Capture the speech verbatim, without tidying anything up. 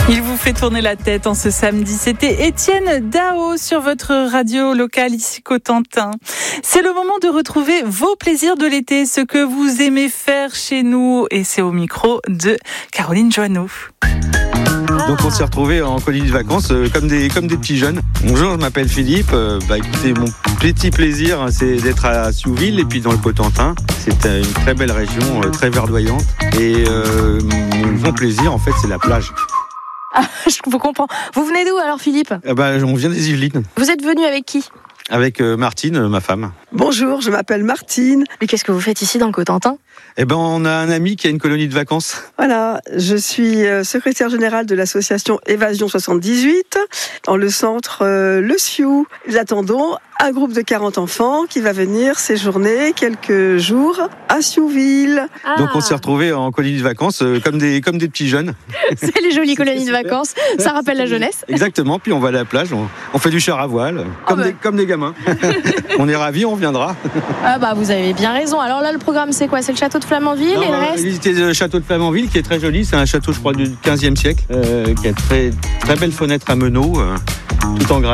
Il vous fait tourner la tête en ce samedi. C'était Étienne Dao sur votre radio locale ici Cotentin. C'est le moment de retrouver vos plaisirs de l'été, ce que vous aimez faire chez nous. Et c'est au micro de Caroline Joanneau. Donc on s'est retrouvés en colonie de vacances euh, comme, des, comme des petits jeunes. Bonjour, je m'appelle Philippe. Euh, bah, écoutez, mon petit plaisir, hein, c'est d'être à Siouville et puis dans le Cotentin. C'est euh, une très belle région, euh, très verdoyante. Et euh, mon grand plaisir, en fait, c'est la plage. Ah, je vous comprends. Vous venez d'où alors, Philippe ? Euh, bah, on vient des Yvelines. Vous êtes venu avec qui ? Avec euh, Martine, euh, ma femme. Bonjour, je m'appelle Martine. Mais qu'est-ce que vous faites ici dans le Cotentin ? Eh ben, on a un ami qui a une colonie de vacances. Voilà, je suis secrétaire générale de l'association Évasion soixante-dix-huit dans le centre euh, Le Sioux. Nous attendons un groupe de quarante enfants qui va venir séjourner quelques jours à Siouville. Ah. Donc on s'est retrouvés en colonie de vacances euh, comme, des, comme des petits jeunes. C'est les jolies colonies de vacances, ça rappelle la jeunesse. Exactement, puis on va à la plage, on, on fait du char à voile, comme, Oh bah. des, comme des gamins. On est ravis, on viendra. Ah bah vous avez bien raison. Alors là le programme c'est quoi ? C'est le château de Flamanville Non, et on le va reste ? visiter le château de Flamanville qui est très joli, c'est un château je crois du quinzième siècle, euh, qui a très, très belle fenêtre à meneaux, euh, tout en granit.